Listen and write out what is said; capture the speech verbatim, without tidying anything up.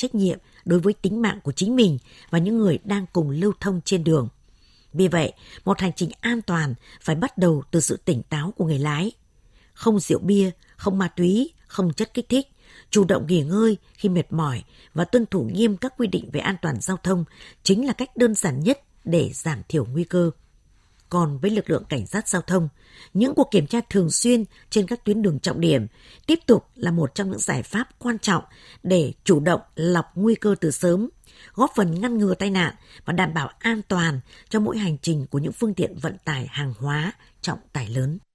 trách nhiệm đối với tính mạng của chính mình và những người đang cùng lưu thông trên đường. Vì vậy, một hành trình an toàn phải bắt đầu từ sự tỉnh táo của người lái. Không rượu bia, không ma túy, không chất kích thích, chủ động nghỉ ngơi khi mệt mỏi và tuân thủ nghiêm các quy định về an toàn giao thông chính là cách đơn giản nhất để giảm thiểu nguy cơ. Còn với lực lượng cảnh sát giao thông, những cuộc kiểm tra thường xuyên trên các tuyến đường trọng điểm tiếp tục là một trong những giải pháp quan trọng để chủ động lọc nguy cơ từ sớm, góp phần ngăn ngừa tai nạn và đảm bảo an toàn cho mỗi hành trình của những phương tiện vận tải hàng hóa trọng tải lớn.